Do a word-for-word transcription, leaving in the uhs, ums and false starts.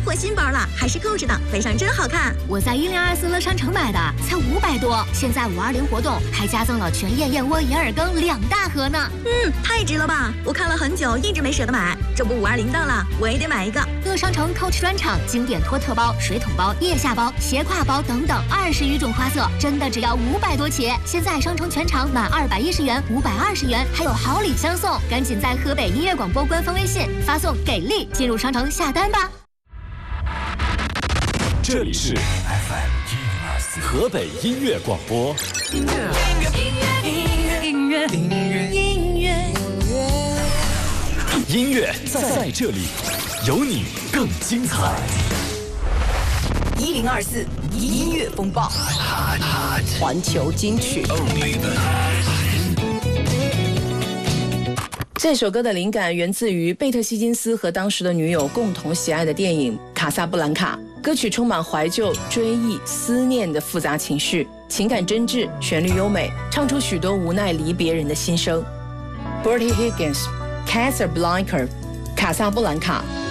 货新包了，还是购置的，背上真好看。 我在一零二四乐商城买的，才五百多。现在五二零活动还加赠了全燕燕窝银耳羹两大盒呢。 嗯，太值了吧！我看了很久，一直没舍得买。这不五二零到了，我也得买一个。 乐商城 Coach 专场经典托特包、水桶包、腋下包、斜挎包等等二十余种花色，真的只要五百多起。现在商城全场满二百一十元、五百二十元，还有好礼相送。赶紧在河北音乐广播官方微信发送“给力”进入商城下单吧。 这里是 F M 一零二四河北音乐广播。音乐，音乐，音乐，音乐，音乐，音乐，音乐在这里，有你更精彩。 一零二四音乐风暴，环球金曲。 这首歌的灵感源自于贝特希金斯和当时的女友共同喜爱的电影《卡萨布兰卡》。歌曲充满怀旧、追忆、思念的复杂情绪，情感真挚，旋律优美，唱出许多无奈离别人的心声。Bertie Higgins， Casablanca， 卡萨布兰卡。